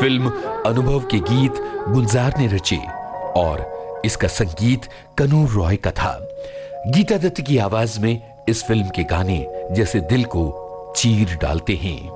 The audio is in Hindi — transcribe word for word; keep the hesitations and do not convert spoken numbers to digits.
फिल्म अनुभव के गीत गुलजार ने रचे और इसका संगीत कनूर रॉय का था। गीता दत्त की आवाज में इस फिल्म के गाने जैसे दिल को चीर डालते हैं।